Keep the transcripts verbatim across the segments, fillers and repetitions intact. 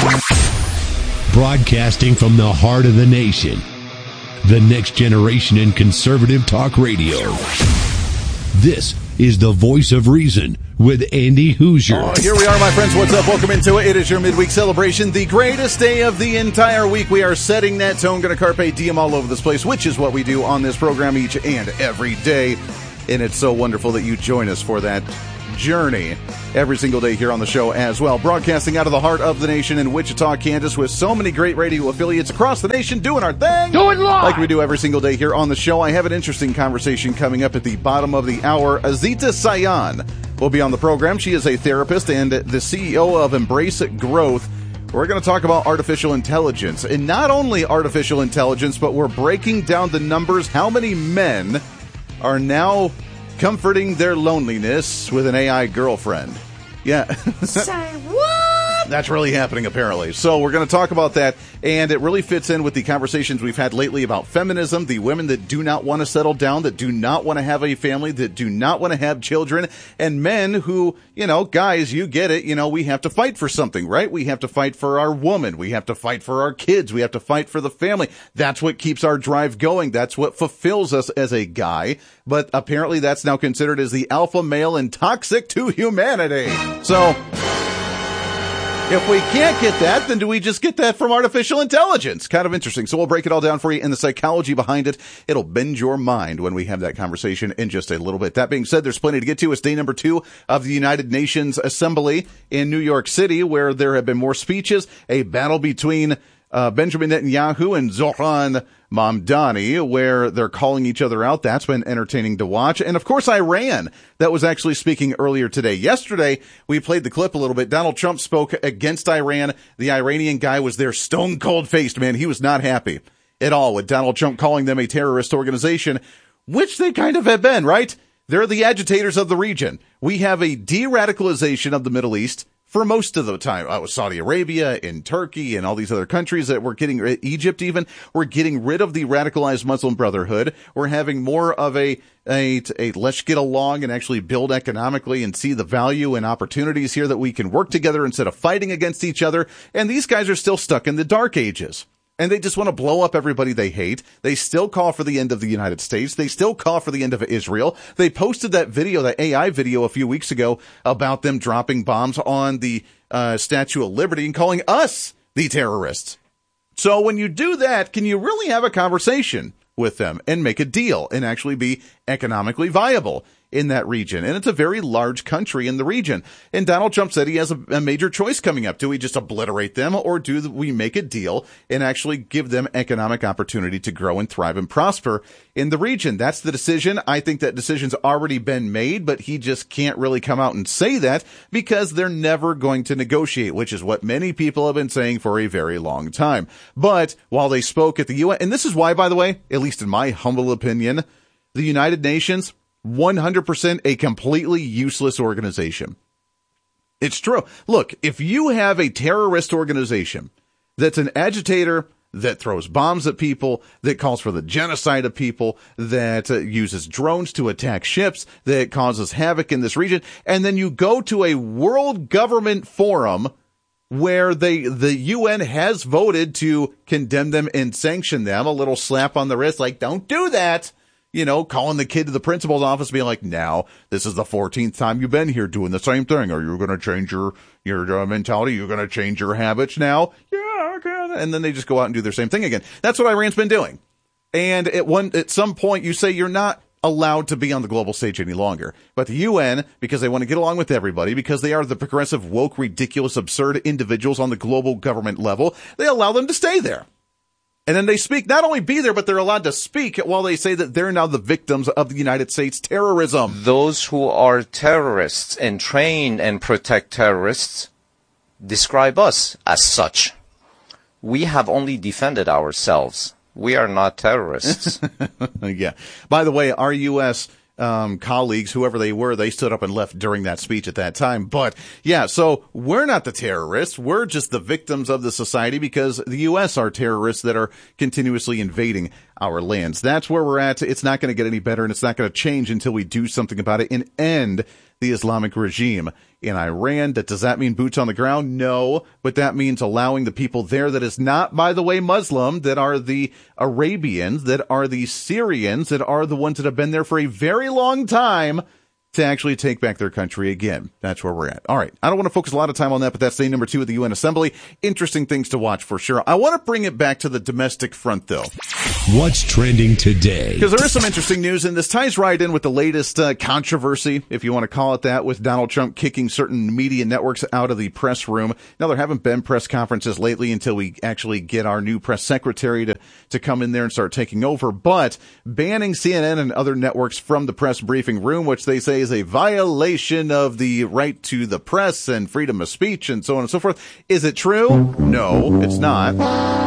Broadcasting from the heart of the nation, the next generation in conservative talk radio. This is the Voice of Reason with Andy Hoosier. Oh, here we are, my friends. What's up? Welcome into it. It is your midweek celebration, the greatest day of the entire week. We are setting that tone, going to carpe diem all over this place, which is what we do on this program each and every day. And it's so wonderful that you join us for that journey every single day here on the show as well. Broadcasting out of the heart of the nation in Wichita, Kansas, with so many great radio affiliates across the nation doing our thing. Do it live! Like we do every single day here on the show. I have an interesting conversation coming up at the bottom of the hour. Azita Sayan will be on the program. She is a therapist and the C E O of Embrace Growth. We're going to talk about artificial intelligence. And not only artificial intelligence, but we're breaking down the numbers. How many men are now comforting their loneliness with an A I girlfriend? Yeah. Say what? That's really happening, apparently. So we're going to talk about that, and it really fits in with the conversations we've had lately about feminism, the women that do not want to settle down, that do not want to have a family, that do not want to have children, and men who, you know, guys, you get it, you know, we have to fight for something, right? We have to fight for our woman. We have to fight for our kids. We have to fight for the family. That's what keeps our drive going. That's what fulfills us as a guy. But apparently that's now considered as the alpha male and toxic to humanity. So if we can't get that, then do we just get that from artificial intelligence? Kind of interesting. So we'll break it all down for you and the psychology behind it. It'll bend your mind when we have that conversation in just a little bit. That being said, there's plenty to get to. It's day number two of the United Nations Assembly in New York City, where there have been more speeches, a battle between Uh, Benjamin Netanyahu and Zoran Mamdani, where they're calling each other out. That's been entertaining to watch. And, of course, Iran, that was actually speaking earlier today. Yesterday, we played the clip a little bit. Donald Trump spoke against Iran. The Iranian guy was there stone-cold-faced, man. He was not happy at all with Donald Trump calling them a terrorist organization, which they kind of have been, right? They're the agitators of the region. We have a de-radicalization of the Middle East for most of the time. Uh, Saudi Arabia and Turkey and all these other countries that we're getting, Egypt even, we're getting rid of the radicalized Muslim Brotherhood. We're having more of a, a, a let's get along and actually build economically and see the value and opportunities here that we can work together instead of fighting against each other. And these guys are still stuck in the dark ages. And they just want to blow up everybody they hate. They still call for the end of the United States. They still call for the end of Israel. They posted that video, that A I video a few weeks ago about them dropping bombs on the uh, Statue of Liberty and calling us the terrorists. So when you do that, can you really have a conversation with them and make a deal and actually be economically viable in that region? And it's a very large country in the region. And Donald Trump said he has a, a major choice coming up. Do we just obliterate them, or do we make a deal and actually give them economic opportunity to grow and thrive and prosper in the region? That's the decision. I think that decision's already been made, but he just can't really come out and say that because they're never going to negotiate, which is what many people have been saying for a very long time. But while they spoke at the U N, and this is why, by the way, at least in my humble opinion, the United Nations, one hundred percent a completely useless organization. It's true. Look, if you have a terrorist organization that's an agitator, that throws bombs at people, that calls for the genocide of people, that uh, uses drones to attack ships, that causes havoc in this region, and then you go to a world government forum where they the U N has voted to condemn them and sanction them, a little slap on the wrist, like, don't do that. You know, calling the kid to the principal's office, being like, now, this is the fourteenth time you've been here doing the same thing. Are you going to change your, your uh, mentality? You're going to change your habits now? Yeah, okay. And then they just go out and do their same thing again. That's what Iran's been doing. And at one, at some point, you say you're not allowed to be on the global stage any longer. But the U N, because they want to get along with everybody, because they are the progressive, woke, ridiculous, absurd individuals on the global government level, they allow them to stay there. And then they speak, not only be there, but they're allowed to speak while they say that they're now the victims of the United States terrorism. Those who are terrorists and train and protect terrorists describe us as such. We have only defended ourselves. We are not terrorists. Yeah. By the way, our U S um, colleagues, whoever they were, they stood up and left during that speech at that time. But yeah, so we're not the terrorists. We're just the victims of the society because the U S are terrorists that are continuously invading our lands. That's where we're at. It's not going to get any better, and it's not going to change until we do something about it and end the Islamic regime in Iran. That does that mean boots on the ground? No, but that means allowing the people there that is not, by the way, Muslim, that are the Arabians, that are the Syrians, that are the ones that have been there for a very long time, to actually take back their country again. That's where we're at. All right. I don't want to focus a lot of time on that, but that's day number two of the U N Assembly. Interesting things to watch for sure. I want to bring it back to the domestic front, though. What's trending today? Because there is some interesting news, and this ties right in with the latest uh, controversy, if you want to call it that, with Donald Trump kicking certain media networks out of the press room. Now, there haven't been press conferences lately until we actually get our new press secretary to, to come in there and start taking over. But banning C N N and other networks from the press briefing room, which they say is a violation of the right to the press and freedom of speech and so on and so forth. Is it true? No, it's not.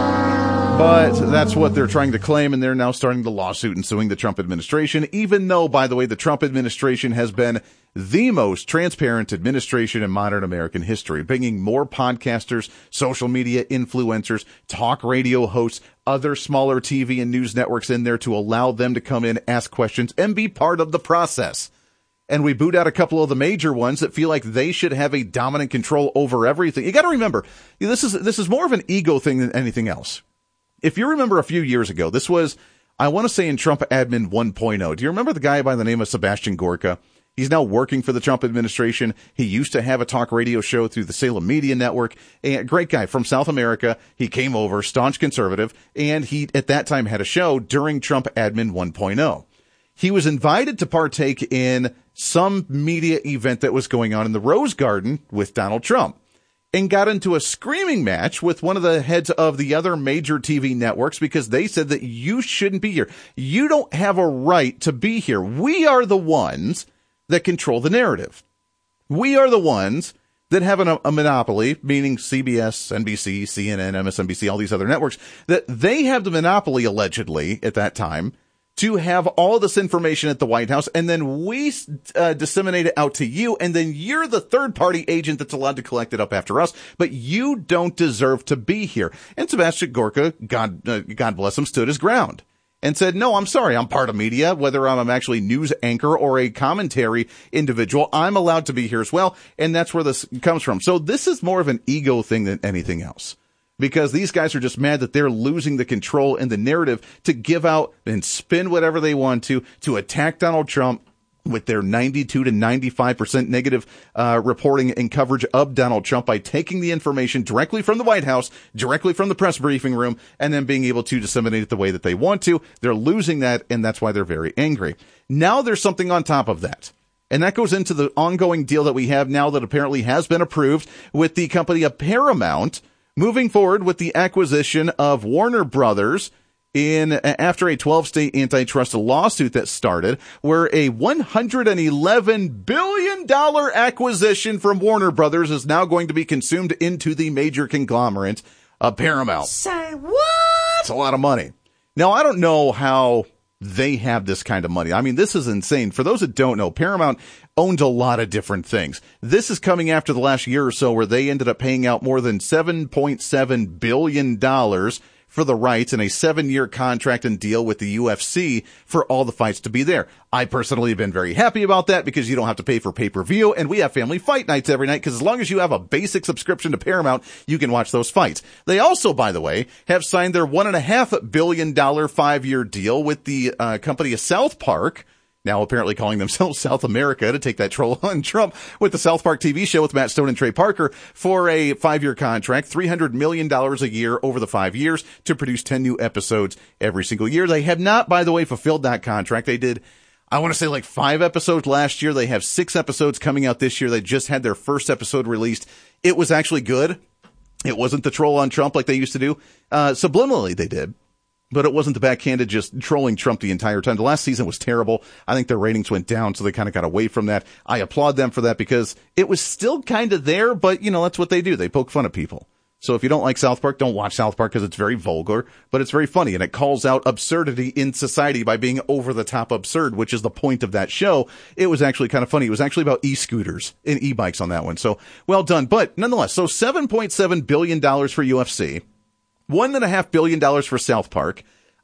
But that's what they're trying to claim, and they're now starting the lawsuit and suing the Trump administration, even though, by the way, the Trump administration has been the most transparent administration in modern American history, bringing more podcasters, social media influencers, talk radio hosts, other smaller T V and news networks in there to allow them to come in, ask questions, and be part of the process. And we boot out a couple of the major ones that feel like they should have a dominant control over everything. You got to remember, this is this is more of an ego thing than anything else. If you remember a few years ago, this was, I want to say, in Trump admin one point oh. Do you remember the guy by the name of Sebastian Gorka? He's now working for the Trump administration. He used to have a talk radio show through the Salem Media Network. A great guy from South America. He came over, staunch conservative, and he at that time had a show during Trump admin one point oh. He was invited to partake in some media event that was going on in the Rose Garden with Donald Trump, and got into a screaming match with one of the heads of the other major T V networks because they said that you shouldn't be here. You don't have a right to be here. We are the ones that control the narrative. We are the ones that have an, a monopoly, meaning C B S, N B C, C N N, M S N B C, all these other networks, that they have the monopoly, allegedly, at that time, to have all this information at the White House, and then we uh, disseminate it out to you, and then you're the third-party agent that's allowed to collect it up after us, but you don't deserve to be here. And Sebastian Gorka, God, uh, God bless him, stood his ground and said, no, I'm sorry, I'm part of media, whether I'm actually news anchor or a commentary individual, I'm allowed to be here as well, and that's where this comes from. So this is more of an ego thing than anything else, because these guys are just mad that they're losing the control and the narrative to give out and spin whatever they want to, to attack Donald Trump with their ninety-two to ninety-five percent negative uh, reporting and coverage of Donald Trump by taking the information directly from the White House, directly from the press briefing room, and then being able to disseminate it the way that they want to. They're losing that, and that's why they're very angry. Now there's something on top of that. And that goes into the ongoing deal that we have now that apparently has been approved with the company of Paramount, moving forward with the acquisition of Warner Brothers in after a twelve-state antitrust lawsuit that started, where a one hundred eleven billion dollars acquisition from Warner Brothers is now going to be consumed into the major conglomerate of Paramount. Say what? It's a lot of money. Now, I don't know how they have this kind of money. I mean, this is insane. For those that don't know, Paramount owns a lot of different things. This is coming after the last year or so where they ended up paying out more than seven point seven billion dollars for the rights in a seven-year contract and deal with the U F C for all the fights to be there. I personally have been very happy about that because you don't have to pay for pay-per-view, and we have family fight nights every night because as long as you have a basic subscription to Paramount, you can watch those fights. They also, by the way, have signed their one point five billion dollars five-year deal with the uh, company of South Park, now apparently calling themselves South America to take that troll on Trump, with the South Park T V show with Matt Stone and Trey Parker for a five-year contract, three hundred million dollars a year over the five years to produce ten new episodes every single year. They have not, by the way, fulfilled that contract. They did, I want to say, like five episodes last year. They have six episodes coming out this year. They just had their first episode released. It was actually good. It wasn't the troll on Trump like they used to do. Uh, subliminally, they did. But it wasn't the backhanded just trolling Trump the entire time. The last season was terrible. I think their ratings went down, so they kind of got away from that. I applaud them for that because it was still kind of there, but, you know, that's what they do. They poke fun at people. So if you don't like South Park, don't watch South Park because it's very vulgar, but it's very funny, and it calls out absurdity in society by being over-the-top absurd, which is the point of that show. It was actually kind of funny. It was actually about e-scooters and e-bikes on that one. So well done. But nonetheless, so seven point seven billion dollars for U F C. One and a half billion dollars for South Park.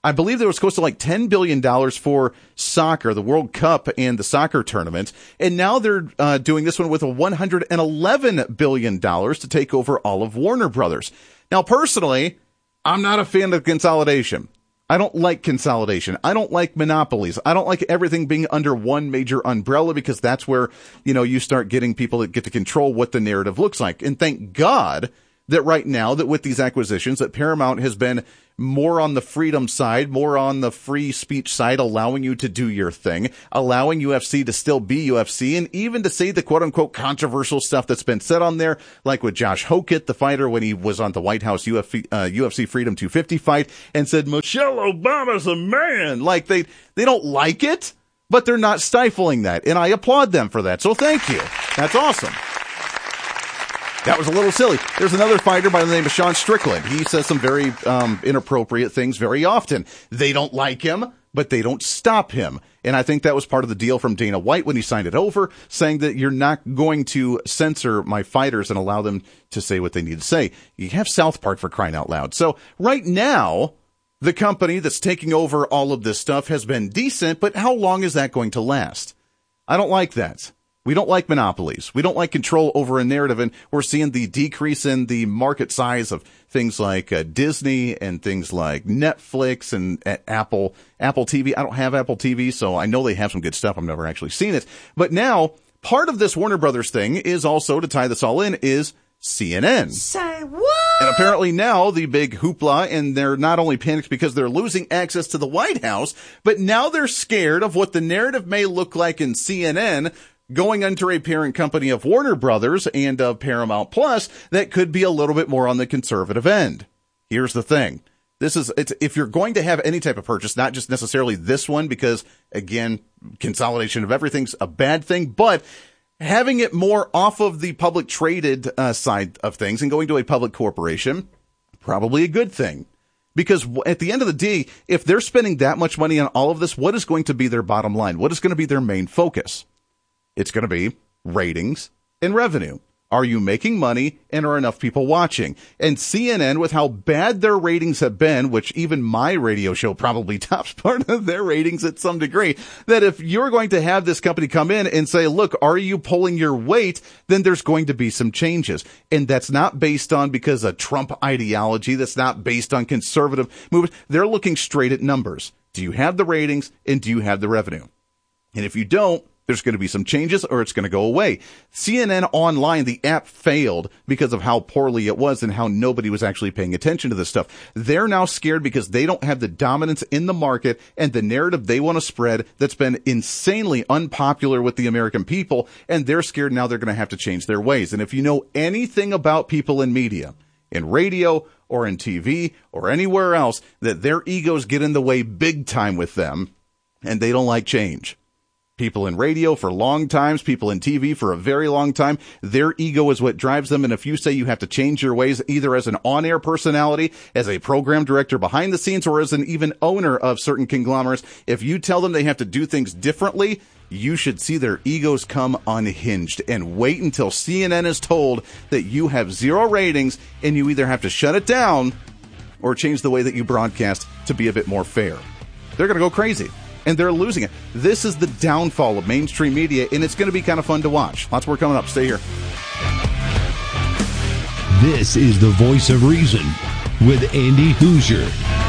I believe there was close to like ten billion dollars for soccer, the World Cup and the soccer tournament. And now they're uh, doing this one with a one hundred eleven billion dollars to take over all of Warner Brothers. Now, personally, I'm not a fan of consolidation. I don't like consolidation. I don't like monopolies. I don't like everything being under one major umbrella, because that's where, you know, you start getting people that get to control what the narrative looks like. And thank God that right now, that with these acquisitions, that Paramount has been more on the freedom side, more on the free speech side, allowing you to do your thing, allowing U F C to still be U F C, and even to say the quote-unquote controversial stuff that's been said on there, like with Josh Hokett, the fighter, when he was on the White House U F C, uh, U F C Freedom two fifty fight and said, Michelle Obama's a man. Like, they, they don't like it, but they're not stifling that, and I applaud them for that, so thank you. That's awesome. That was a little silly. There's another fighter by the name of Sean Strickland. He says some very um, inappropriate things very often. They don't like him, but they don't stop him. And I think that was part of the deal from Dana White when he signed it over, saying that you're not going to censor my fighters and allow them to say what they need to say. You have South Park, for crying out loud. So right now, the company that's taking over all of this stuff has been decent, but how long is that going to last? I don't like that. We don't like monopolies. We don't like control over a narrative, and we're seeing the decrease in the market size of things like uh, Disney and things like Netflix and uh, Apple, Apple T V. I don't have Apple T V, so I know they have some good stuff. I've never actually seen it. But now, part of this Warner Brothers thing is also, to tie this all in, is C N N. Say what? And apparently now the big hoopla, and they're not only panicked because they're losing access to the White House, but now they're scared of what the narrative may look like in C N N going under a parent company of Warner Brothers and of Paramount Plus that could be a little bit more on the conservative end. Here's the thing. This is, it's, if you're going to have any type of purchase, not just necessarily this one, because again, consolidation of everything's a bad thing, but having it more off of the public traded uh, side of things and going to a public corporation, probably a good thing. Because at the end of the day, if they're spending that much money on all of this, what is going to be their bottom line? What is going to be their main focus? It's going to be ratings and revenue. Are you making money, and are enough people watching? And C N N, with how bad their ratings have been, which even my radio show probably tops part of their ratings at some degree, that if you're going to have this company come in and say, look, are you pulling your weight? Then there's going to be some changes. And that's not based on because of Trump ideology. That's not based on conservative movements. They're looking straight at numbers. Do you have the ratings, and do you have the revenue? And if you don't, there's going to be some changes, or it's going to go away. C N N Online, the app failed because of how poorly it was and how nobody was actually paying attention to this stuff. They're now scared because they don't have the dominance in the market and the narrative they want to spread that's been insanely unpopular with the American people, and they're scared now they're going to have to change their ways. And if you know anything about people in media, in radio or in T V or anywhere else, that their egos get in the way big time with them, and they don't like change. People in radio for long times, people in T V for a very long time, their ego is what drives them. And if you say you have to change your ways, either as an on-air personality, as a program director behind the scenes, or as an even owner of certain conglomerates, if you tell them they have to do things differently, you should see their egos come unhinged, and wait until C N N is told that you have zero ratings and you either have to shut it down or change the way that you broadcast to be a bit more fair. They're going to go crazy. And they're losing it. This is the downfall of mainstream media, and it's going to be kind of fun to watch. Lots more coming up. Stay here. This is the Voice of Reason with Andy Hoosier.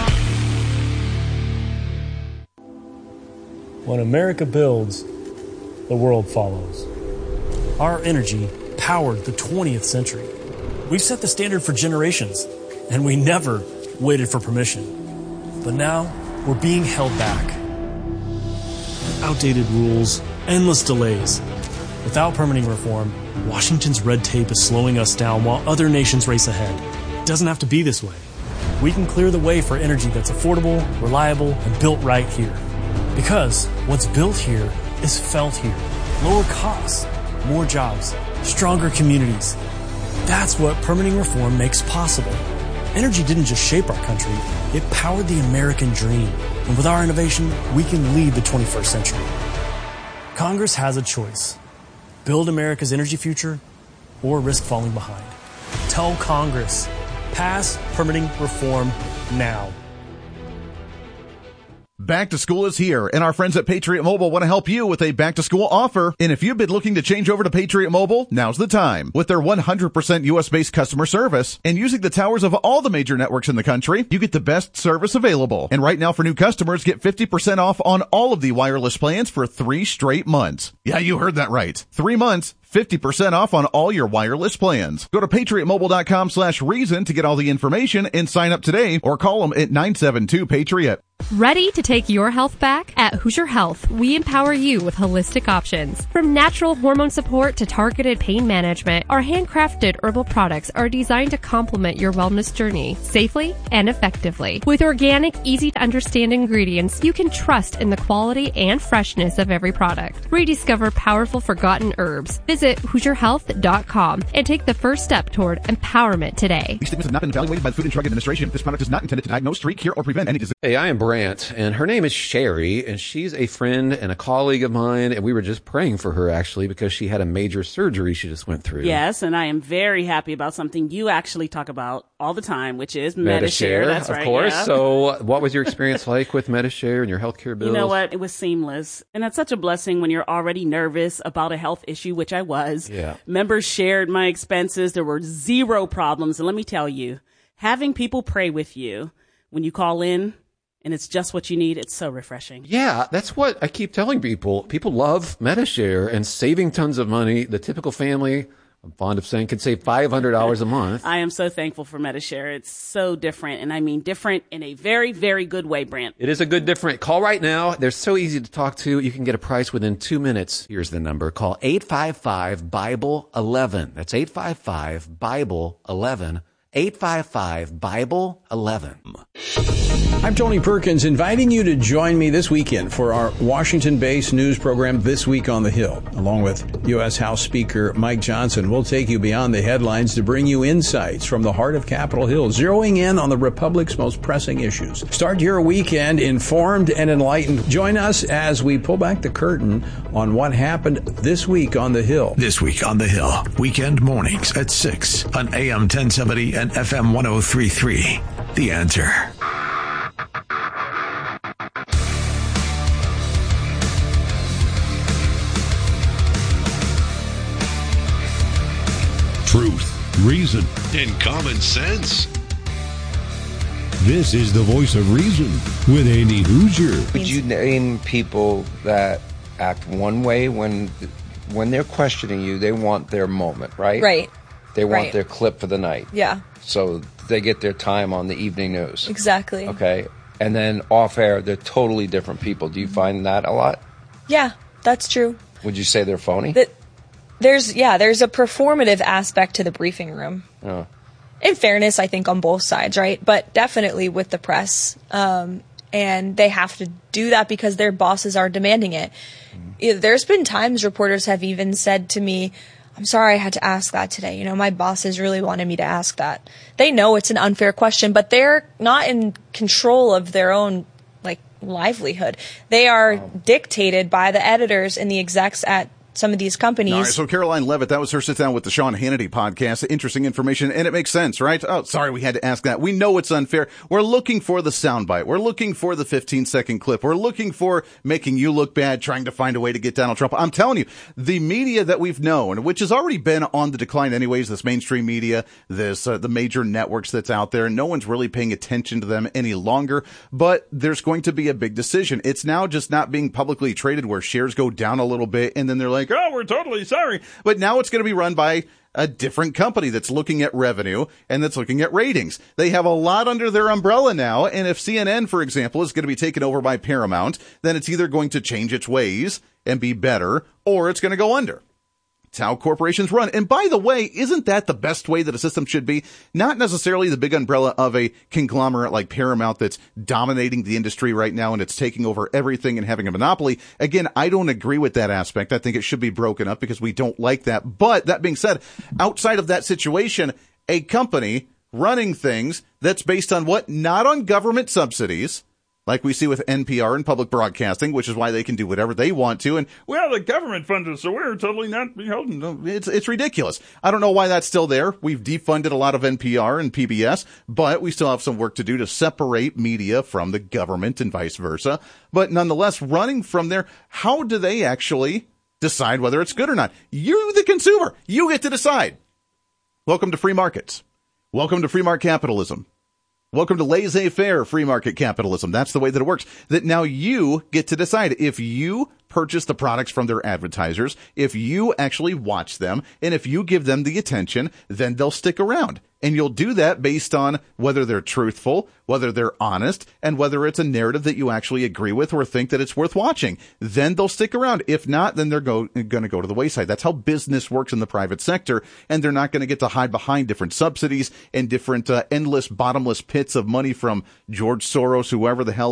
When America builds, the world follows. Our energy powered the twentieth century. We've set the standard for generations, and we never waited for permission. But now, we're being held back. Outdated rules, endless delays. Without permitting reform, Washington's red tape is slowing us down while other nations race ahead. It doesn't have to be this way. We can clear the way for energy that's affordable, reliable, and built right here. Because what's built here is felt here. Lower costs, more jobs, stronger communities. That's what permitting reform makes possible. Energy didn't just shape our country, it powered the American dream. And with our innovation, we can lead the twenty-first century. Congress has a choice. Build America's energy future or risk falling behind. Tell Congress, pass permitting reform now. Back to school is here, and our friends at Patriot Mobile want to help you with a back-to-school offer. And if you've been looking to change over to Patriot Mobile, now's the time. With their one hundred percent U S-based customer service and using the towers of all the major networks in the country, you get the best service available. And right now for new customers, get fifty percent off on all of the wireless plans for three straight months. Yeah, you heard that right. Three months. fifty percent off on all your wireless plans. Go to patriotmobile.com slash reason to get all the information and sign up today or call them at nine seven two Patriot. Ready to take your health back? At Hoosier Health, we empower you with holistic options. From natural hormone support to targeted pain management, our handcrafted herbal products are designed to complement your wellness journey safely and effectively. With organic, easy-to-understand ingredients, you can trust in the quality and freshness of every product. Rediscover powerful forgotten herbs. Visit Hoosier Health dot com and take the first step toward empowerment today. These statements have not been evaluated by the Food and Drug Administration. This product is not intended to diagnose, treat, cure, or prevent any disease. Hey, I am Brant, and her name is Sherry, and she's a friend and a colleague of mine, and we were just praying for her, actually, because she had a major surgery she just went through. Yes, and I am very happy about something you actually talk about all the time, which is Medi-Share. Medi-Share. That's of right, course. yeah. So what was your experience like with Medi-Share and your healthcare bills? You know what? It was seamless. And that's such a blessing when you're already nervous about a health issue, which I was. Yeah. Members shared my expenses. There were zero problems. And let me tell you, having people pray with you when you call in, and it's just what you need, it's so refreshing. Yeah, that's what I keep telling people. People love Medi-Share and saving tons of money. The typical family, I'm fond of saying, can save five hundred dollars a month. I am so thankful for Medi-Share. It's so different, and I mean different in a very, very good way, Brant. It is a good different. Call right now. They're so easy to talk to. You can get a price within two minutes. Here's the number. Call eight five five, Bible eleven. That's eight five five, Bible eleven. eight five five, Bible eleven. I'm Tony Perkins, inviting you to join me this weekend for our Washington-based news program, This Week on the Hill. Along with U S House Speaker Mike Johnson, we'll take you beyond the headlines to bring you insights from the heart of Capitol Hill, zeroing in on the Republic's most pressing issues. Start your weekend informed and enlightened. Join us as we pull back the curtain on what happened this week on the Hill. This Week on the Hill, weekend mornings at six on A M ten seventy and F M ten thirty-three. The Answer. Truth, reason, and common sense. This is the Voice of Reason with Andy Hoosier. Would you name people that act one way when when they're questioning you? They want their moment, right? Right. They want right. their clip for the night. Yeah. So they get their time on the evening news. Exactly. Okay. And then off air, they're totally different people. Do you find that a lot? Yeah, that's true. Would you say they're phony? That there's yeah, there's a performative aspect to the briefing room. Oh. In fairness, I think on both sides, right? But definitely with the press. Um, and they have to do that because their bosses are demanding it. Mm-hmm. There's been times reporters have even said to me, I'm sorry I had to ask that today. You know, my bosses really wanted me to ask that. They know it's an unfair question, but they're not in control of their own, like, livelihood. They are wow. dictated by the editors and the execs at some of these companies. All right, so Caroline Levitt, that was her sit down with the Sean Hannity podcast. Interesting information, and it makes sense, right? Oh, sorry, we had to ask that. We know it's unfair. We're looking for the soundbite. We're looking for the fifteen second clip. We're looking for making you look bad, trying to find a way to get Donald Trump. I'm telling you, the media that we've known, which has already been on the decline anyways, this mainstream media, this uh, the major networks that's out there, no one's really paying attention to them any longer, but there's going to be a big decision. It's now just not being publicly traded where shares go down a little bit, and then they're like, oh, we're totally sorry. But now it's going to be run by a different company that's looking at revenue and that's looking at ratings. They have a lot under their umbrella now. And if C N N, for example, is going to be taken over by Paramount, then it's either going to change its ways and be better, or it's going to go under. It's how corporations run. And by the way, isn't that the best way that a system should be? Not necessarily the big umbrella of a conglomerate like Paramount that's dominating the industry right now and it's taking over everything and having a monopoly. Again, I don't agree with that aspect. I think it should be broken up because we don't like that. But that being said, outside of that situation, a company running things that's based on what? Not on government subsidies, like we see with N P R and public broadcasting, which is why they can do whatever they want to. And, well, the government funds us, so we're totally not beholden. It's, it's ridiculous. I don't know why that's still there. We've defunded a lot of N P R and P B S, but we still have some work to do to separate media from the government and vice versa. But nonetheless, running from there, how do they actually decide whether it's good or not? You, the consumer, you get to decide. Welcome to free markets. Welcome to free market capitalism. Welcome to laissez-faire free market capitalism. That's the way that it works. That now you get to decide if you purchase the products from their advertisers, if you actually watch them, and if you give them the attention, then they'll stick around. And you'll do that based on whether they're truthful, whether they're honest, and whether it's a narrative that you actually agree with or think that it's worth watching. Then they'll stick around. If not, then they're go, going to go to the wayside. That's how business works in the private sector, and they're not going to get to hide behind different subsidies and different uh, endless, bottomless pits of money from George Soros, whoever the hell